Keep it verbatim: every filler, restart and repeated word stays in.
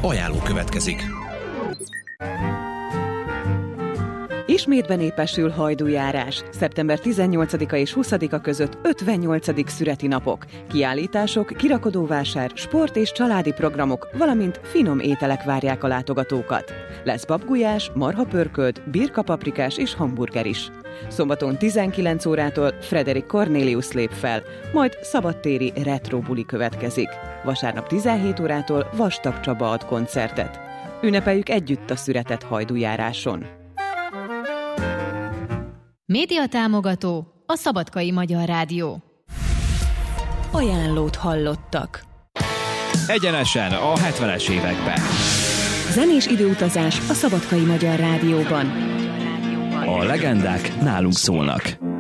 Ajánló következik. Ismét benépesül hajdújárás. szeptember tizennyolcadika és huszadika között ötvennyolcadik szüreti napok. Kiállítások, kirakodóvásár, sport és családi programok, valamint finom ételek várják a látogatókat. Lesz babgulyás, marhapörkölt, birkapaprikás és hamburger is. Szombaton tizenkilenc órától Frederick Cornelius lép fel, majd szabadtéri retro buli következik. Vasárnap tizenhét órától Vastag Csaba ad koncertet. Ünnepeljük együtt a szüretet hajdújáráson. Média támogató a Szabadkai Magyar Rádió. Ajánlót hallottak. Egyenesen a hetvenes években. Zenés időutazás a Szabadkai Magyar Rádióban. A legendák nálunk szólnak.